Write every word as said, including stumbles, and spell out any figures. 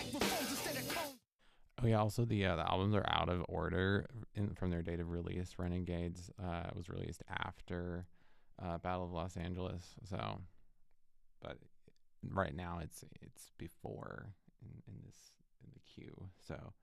Oh yeah, also the uh, the albums are out of order in, from their date of release. Renegades uh, was released after uh, Battle of Los Angeles, so but right now it's it's before in, in this in the queue. So